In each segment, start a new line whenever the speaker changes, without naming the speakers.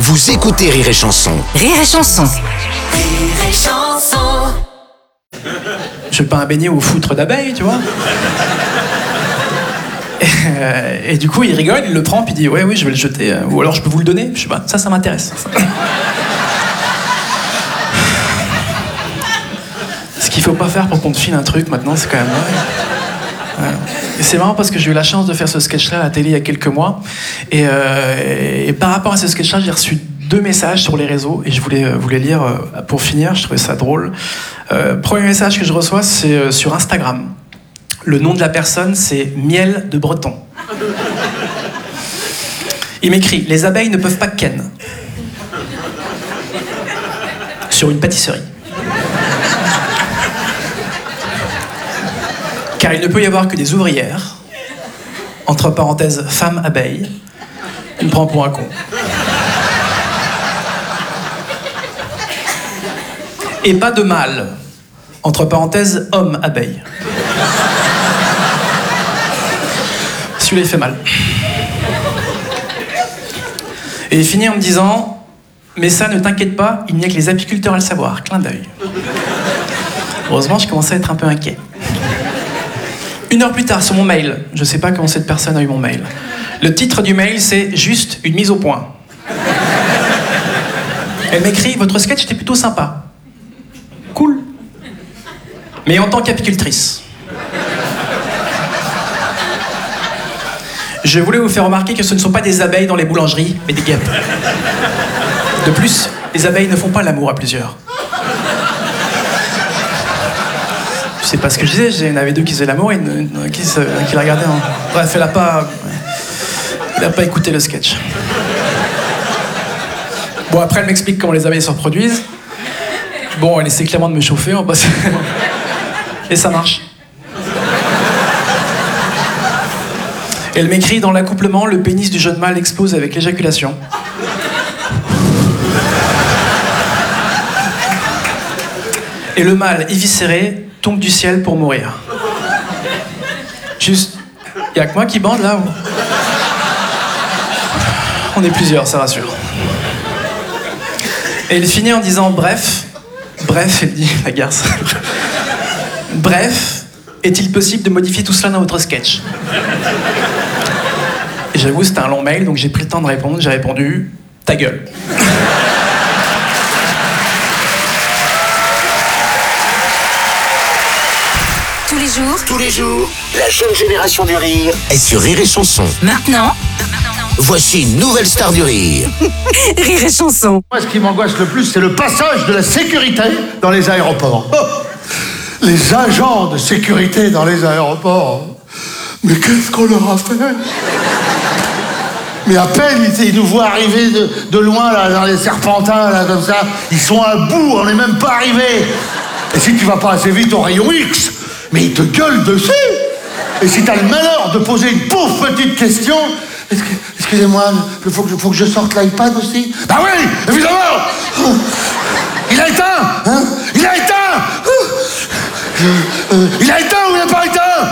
Vous écoutez Rire et Chanson.
Rire et Chanson.
Rire et Chanson.
Je fais pas un beignet au foutre d'abeilles, tu vois. Et du coup, il rigole, il le prend, puis il dit oui, je vais le jeter. Ou alors je peux vous le donner. Je sais pas, ça m'intéresse. Ce qu'il faut pas faire pour qu'on te file un truc maintenant, c'est quand même vrai. Et c'est marrant parce que j'ai eu la chance de faire ce sketch-là à la télé il y a quelques mois. Et par rapport à ce sketch-là, j'ai reçu 2 messages sur les réseaux et je voulais vous les lire pour finir. Je trouvais ça drôle. Premier message que je reçois, c'est sur Instagram. Le nom de la personne, c'est Miel de Breton. Il m'écrit « Les abeilles ne peuvent pas ken » sur une pâtisserie. Car il ne peut y avoir que des ouvrières, entre parenthèses femmes abeilles. Il me prend pour un con. Et pas de mâle, entre parenthèses homme abeille. Celui-là, il fait mal. Et il finit en me disant « Mais ça, ne t'inquiète pas, il n'y a que les apiculteurs à le savoir. » Clin d'œil. Heureusement, je commençais à être un peu inquiet. 1 heure plus tard, sur mon mail, je ne sais pas comment cette personne a eu mon mail. Le titre du mail, c'est « Juste une mise au point ». Elle m'écrit « Votre sketch était plutôt sympa. » Cool. Mais en tant qu'apicultrice. Je voulais vous faire remarquer que ce ne sont pas des abeilles dans les boulangeries, mais des guêpes. De plus, les abeilles ne font pas l'amour à plusieurs. Je sais pas ce que je disais, il y en avait 2 qui faisaient l'amour et une qui la regardait en... Bref, elle a pas écouté le sketch. Bon, après, elle m'explique comment les abeilles se reproduisent. Bon, elle essaie clairement de me chauffer, on va passer... Et ça marche. Elle m'écrit « Dans l'accouplement, le pénis du jeune mâle explose avec l'éjaculation. » Et le mâle, éviscéré, tombe du ciel pour mourir. Juste, y a que moi qui bande là ou... On est plusieurs, ça rassure. Et il finit en disant « Bref, elle dit, la garce. Bref, est-il possible de modifier tout cela dans votre sketch ?» Et j'avoue, c'était un long mail, donc j'ai pris le temps de répondre. J'ai répondu « Ta gueule ».
Tous les jours, la jeune génération du rire est sur Rire et Chanson.
Maintenant,
Voici une nouvelle star du rire.
Rire et Chanson.
Moi, ce qui m'angoisse le plus, c'est le passage de la sécurité dans les aéroports. Oh, les agents de sécurité dans les aéroports. Mais qu'est-ce qu'on leur a fait? Mais à peine ils nous voient arriver de loin, là, dans les serpentins, là, comme ça. Ils sont à bout, on n'est même pas arrivés. Et si tu vas pas assez vite au rayon X, mais ils te gueulent dessus. Et si t'as le malheur de poser une pauvre petite question... Excusez-moi, il faut que je sorte l'iPad aussi. Ah oui, évidemment. Il a éteint, hein? Il a éteint. Il a éteint ou il n'a pas éteint?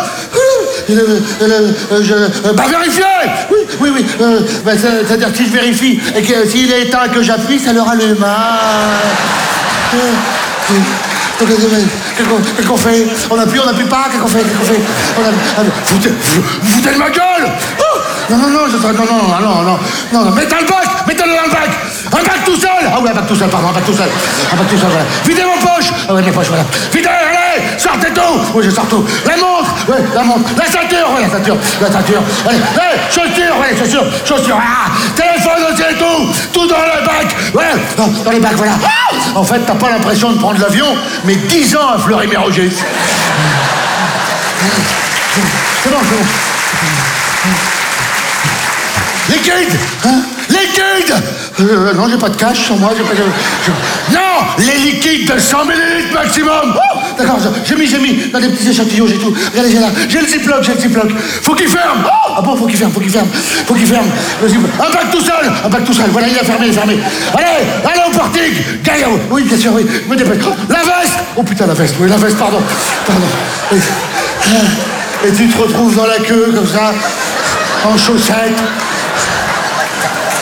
Bah vérifiez. Oui. C'est-à-dire que si je vérifie et que s'il est éteint et que j'appuie, ça le rallume. Qu'est-ce qu'on fait? On appuie pas? Qu'est-ce qu'on fait? Foutez de ma gueule! Non, mettez le bac! Mettez-le dans le bac! Un bac tout seul! Ah oui, un bac tout seul, pardon, un bac tout seul, voilà. Videz vos poches! Ah ouais, mes poches, voilà. Videz, allez! Sortez tout! Oui, je sors tout. La montre! La ceinture! Ouais, la ceinture. Allez, chaussures! Ah! Téléphone aussi et tout dans le bac! Ouais, dans les bacs, voilà. En fait, t'as pas l'impression de prendre l'avion, mais 10 ans à Fleury-Mérogis. C'est bon. Liquide! Hein? Liquide! Non, j'ai pas de cash sur moi, Non! Les liquides de 100 ml maximum! Oh, d'accord, j'ai mis dans des petits échantillons, j'ai tout. Regardez, j'ai le ziploc. Faut qu'il ferme! Oh, ah bon, faut qu'il ferme. Le ziploc. Un bac tout seul! Voilà, il a fermé. Allez au portique! Gaillard! Oui, bien sûr, oui. Me dépêche. La veste! Oh putain, la veste, pardon. Et tu te retrouves dans la queue, comme ça, en chaussettes.